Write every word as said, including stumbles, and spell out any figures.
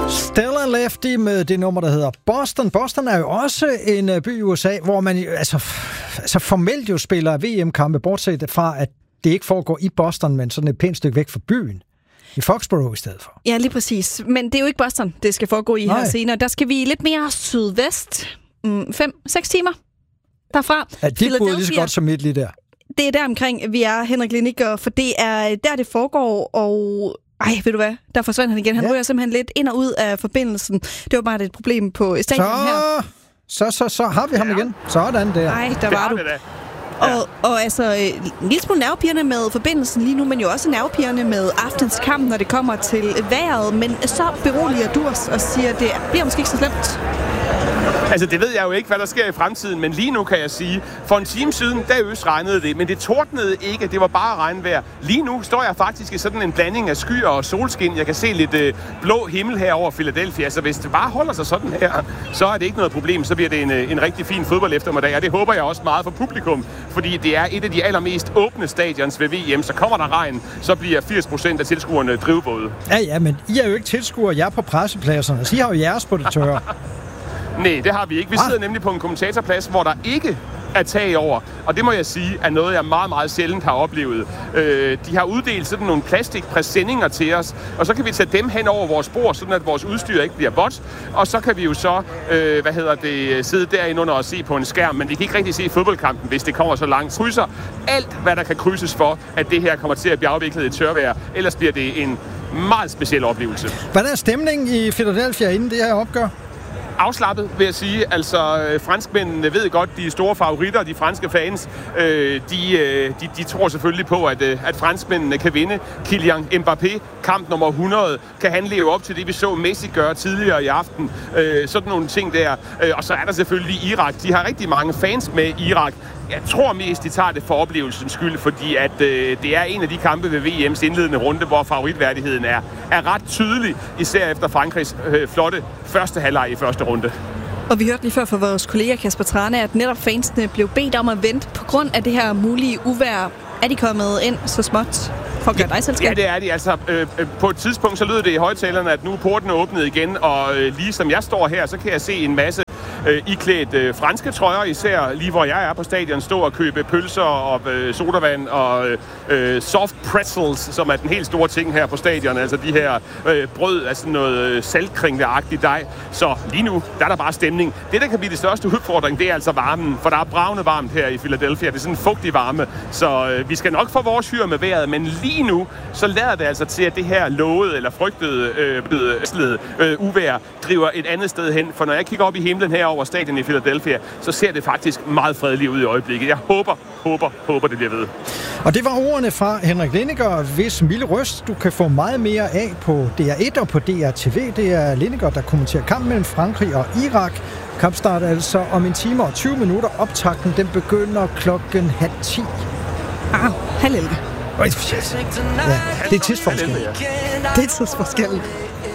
Stella Lefty med det nummer, der hedder Boston. Boston er jo også en by i U S A, hvor man altså, altså formelt jo spiller V M-kampe, bortset fra, at det ikke foregår i Boston, men sådan et pænt stykke væk fra byen. I Foxborough i stedet for. Ja, lige præcis. Men det er jo ikke Boston, det skal foregå i Nej. her senere. Der skal vi lidt mere sydvest. Mm, fem, seks timer derfra. Ja, det boede lige så godt som midt lige der. Det er der omkring, vi er, Henrik Liniger, for det er der, det foregår, og ej, ved du hvad? Der forsvandt han igen. Han ja. ryger simpelthen lidt ind og ud af forbindelsen. Det var bare et problem på stadion så, her. Så, så, så har vi ham ja. igen. Sådan der. Ej, der var du. Ja. Og, og altså, en lille smule nervepirrende med forbindelsen lige nu, men jo også nervepirrende med aftens kamp, når det kommer til vejret. Men så beroliger du os og siger, at det bliver måske ikke så slemt. Altså, det ved jeg jo ikke, hvad der sker i fremtiden, men lige nu kan jeg sige, for en time siden, der øst regnede det, men det tordnede ikke, det var bare regnvejr. Lige nu står jeg faktisk i sådan en blanding af skyer og solskin. Jeg kan se lidt øh, blå himmel her over Philadelphia, så hvis det bare holder sig sådan her, så er det ikke noget problem, så bliver det en, en rigtig fin fodbold eftermiddag, og det håber jeg også meget for publikum, fordi det er et af de allermest åbne stadions ved V M, så kommer der regn, så bliver firs procent af tilskuerne drivvåde. Ja, ja, men I er jo ikke tilskuere, jeg er på pressepladserne, så I har jo jeres på det tørre. Nej, det har vi ikke. Vi sidder ah. nemlig på en kommentatorplads, hvor der ikke er tag over. Og det må jeg sige, er noget, jeg meget, meget sjældent har oplevet. Øh, de har uddelt sådan nogle plastikpræsendinger til os, og så kan vi tage dem hen over vores bord, sådan at vores udstyr ikke bliver vådt. Og så kan vi jo så, øh, hvad hedder det, sidde derinde under og se på en skærm, men vi kan ikke rigtig se fodboldkampen, hvis det kommer så langt. Krydser alt, hvad der kan krydses for, at det her kommer til at blive afviklet i tørvejr. Ellers bliver det en meget speciel oplevelse. Hvad er stemningen i Philadelphia inden det her opgør? Afslappet, vil jeg sige. Altså, øh, franskmændene ved godt, de store favoritter, de franske fans, øh, de, øh, de, de tror selvfølgelig på, at, øh, at franskmændene kan vinde. Kylian Mbappé, kamp nummer hundrede, kan han leve op til det, vi så Messi gøre tidligere i aften. Øh, sådan nogle ting der. Øh, og så er der selvfølgelig Irak. De har rigtig mange fans med Irak. Jeg tror mest, de tager det for oplevelsens skyld, fordi at, øh, det er en af de kampe ved V M's indledende runde, hvor favoritværdigheden er, er ret tydelig, især efter Frankrigs øh, flotte første halvleg i første runde. Og vi hørte lige før fra vores kollega Kasper Trane, at netop fansene blev bedt om at vente på grund af det her mulige uvejr. Er de kommet ind så småt for at gøre dig selskab? Ja, det er de. Altså, øh, på et tidspunkt så lød det i højtalerne, at nu er porten åbnet igen, og øh, lige som jeg står her, så kan jeg se en masse øh, iklædt øh, franske trøjer, især lige hvor jeg er på stadion, stå og købe pølser og øh, sodavand og øh, soft pretzels, som er den helt store ting her på stadion, altså de her øh, brød af sådan noget øh, saltkringleagtigt dej. Så lige nu, der er der bare stemning. Det, der kan blive det største udfordring, det er altså varmen, for der er bravende varmt her i Philadelphia. Det er sådan en fugtig varme, så øh, vi skal nok få vores hyr med vejret, men lige nu, så lader det altså til, at det her lovede eller frygtede øh, øh, uvejr driver et andet sted hen, for når jeg kigger op i himlen her over stadion i Philadelphia, så ser det faktisk meget fredeligt ud i øjeblikket. Jeg håber, håber, håber, det bliver ved. Og det var ordene fra Henrik Liniger, hvis milde røst du kan få meget mere af på D R et og på D R T V. Det er Liniger, der kommenterer kampen mellem Frankrig og Irak. Kampstart altså om en time og tyve minutter. Optakten, den begynder klokken halv ti. Ah, halv elleve. Ja, det er tidsforskel. Det er tidsforskel.